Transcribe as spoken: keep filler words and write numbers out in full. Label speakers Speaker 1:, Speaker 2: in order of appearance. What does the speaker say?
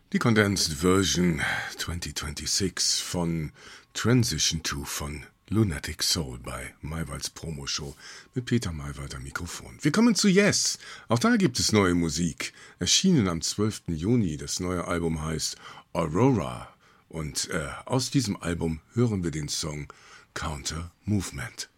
Speaker 1: Die Condensed Version zwanzig sechsundzwanzig von Transition to von Lunatic Soul bei Maywalds Promoshow mit Peter Maywald am Mikrofon. Wir kommen zu Yes. Auch da gibt es neue Musik. Erschienen am zwölften Juni. Das neue Album heißt Aurora. Und äh, aus diesem Album hören wir den Song Counter Movement.